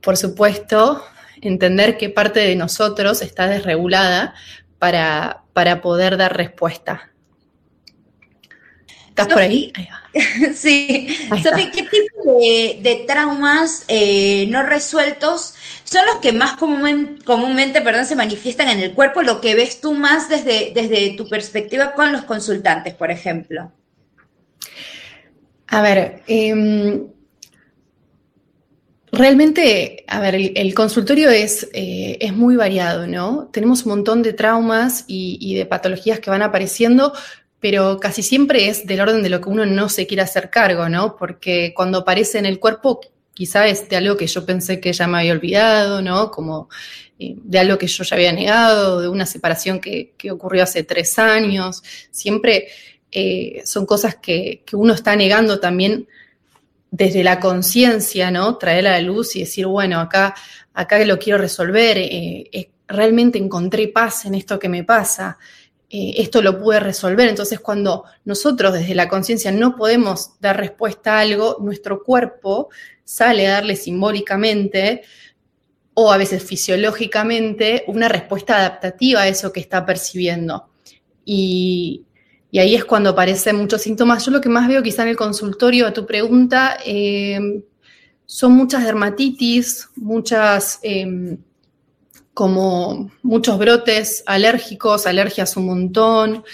por supuesto, entender qué parte de nosotros está desregulada para poder dar respuesta. ¿Estás por ahí? Ahí va. Sí, Ahí Sofi, está. ¿qué tipo de traumas no resueltos son los que más comúnmente, perdón, se manifiestan en el cuerpo? Lo que ves tú más desde tu perspectiva con los consultantes, por ejemplo. A ver, realmente, a ver, el consultorio es muy variado, ¿no? Tenemos un montón de traumas y de patologías que van apareciendo, pero casi siempre es del orden de lo que uno no se quiere hacer cargo, ¿no? Porque cuando aparece en el cuerpo, quizá es de algo que yo pensé que ya me había olvidado, ¿no? Como de algo que yo ya había negado, de una separación que ocurrió hace 3 años. Siempre son cosas que uno está negando también desde la conciencia, ¿no? Traer a la luz y decir, bueno, acá lo quiero resolver, realmente encontré paz en esto que me pasa, esto lo pude resolver. Entonces, cuando nosotros desde la conciencia no podemos dar respuesta a algo, nuestro cuerpo sale a darle simbólicamente o a veces fisiológicamente una respuesta adaptativa a eso que está percibiendo. Y ahí es cuando aparecen muchos síntomas. Yo lo que más veo quizá en el consultorio, a tu pregunta, son muchas dermatitis, como muchos brotes alérgicos, alergias un montón.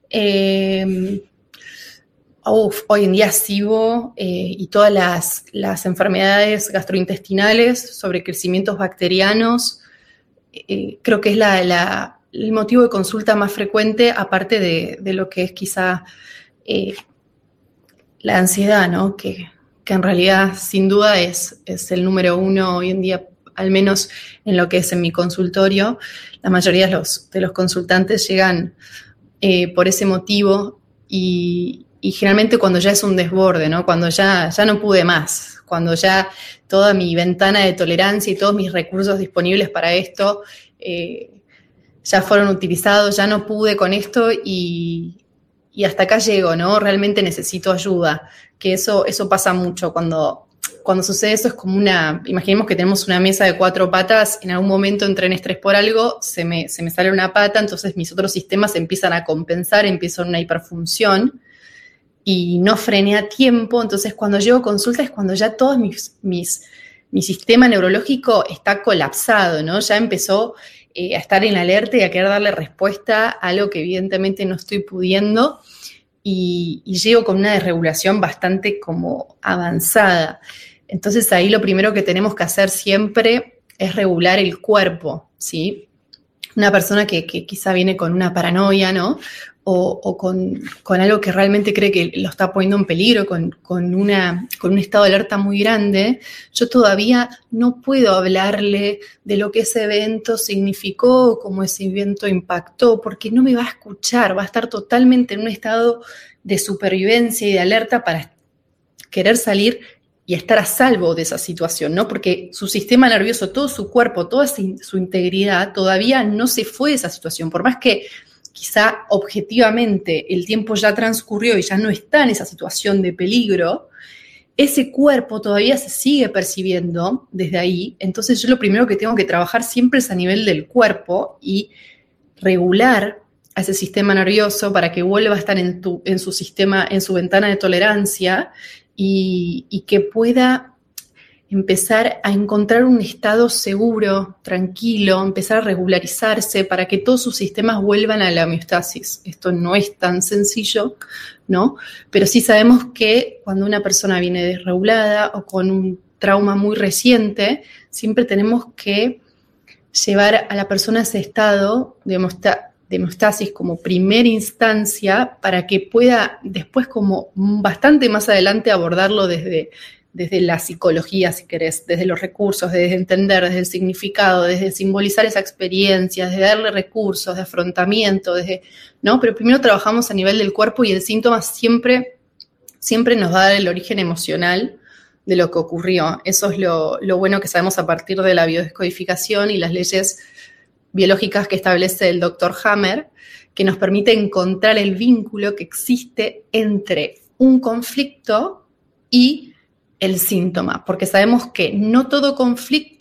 Hoy en día SIBO y todas las enfermedades gastrointestinales, sobrecrecimientos bacterianos, creo que es el motivo de consulta más frecuente, aparte de lo que es quizá eh, la ansiedad, ¿no? Que en realidad sin duda es el número uno hoy en día, al menos en lo que es en mi consultorio. La mayoría de los consultantes llegan por ese motivo y generalmente cuando ya es un desborde, ¿no? Cuando ya no pude más, cuando ya toda mi ventana de tolerancia y todos mis recursos disponibles para esto ya fueron utilizados, ya no pude con esto y hasta acá llego, ¿no? Realmente necesito ayuda, que eso pasa mucho cuando sucede eso. Es como imaginemos que tenemos una mesa de 4 patas, en algún momento entré en estrés por algo, se me sale una pata, entonces mis otros sistemas empiezan a compensar, empieza una hiperfunción y no frené a tiempo. Entonces cuando llego a consulta es cuando ya todo mi sistema neurológico está colapsado, ¿no? Ya empezó a estar en alerta y a querer darle respuesta a algo que evidentemente no estoy pudiendo y llego con una desregulación bastante como avanzada. Entonces ahí lo primero que tenemos que hacer siempre es regular el cuerpo, ¿sí? Una persona que quizá viene con una paranoia, ¿no? O con algo que realmente cree que lo está poniendo en peligro, con un estado de alerta muy grande, yo todavía no puedo hablarle de lo que ese evento significó, cómo ese evento impactó, porque no me va a escuchar, va a estar totalmente en un estado de supervivencia y de alerta para querer salir y estar a salvo de esa situación, ¿no? Porque su sistema nervioso, todo su cuerpo, toda su integridad todavía no se fue de esa situación, por más que quizá objetivamente el tiempo ya transcurrió y ya no está en esa situación de peligro, ese cuerpo todavía se sigue percibiendo desde ahí. Entonces yo lo primero que tengo que trabajar siempre es a nivel del cuerpo y regular a ese sistema nervioso para que vuelva a estar en su sistema, en su ventana de tolerancia y que pueda empezar a encontrar un estado seguro, tranquilo, empezar a regularizarse para que todos sus sistemas vuelvan a la homeostasis. Esto no es tan sencillo, ¿no? Pero sí sabemos que cuando una persona viene desregulada o con un trauma muy reciente, siempre tenemos que llevar a la persona a ese estado de homeostasis como primera instancia para que pueda después, como bastante más adelante, abordarlo desde la psicología, si querés, desde los recursos, desde entender, desde el significado, desde simbolizar esa experiencia, desde darle recursos de afrontamiento, ¿no? Pero primero trabajamos a nivel del cuerpo y el síntoma siempre nos va a dar el origen emocional de lo que ocurrió. Eso es lo bueno que sabemos a partir de la biodescodificación y las leyes biológicas que establece el Dr. Hammer, que nos permite encontrar el vínculo que existe entre un conflicto y el síntoma, porque sabemos que no todo conflicto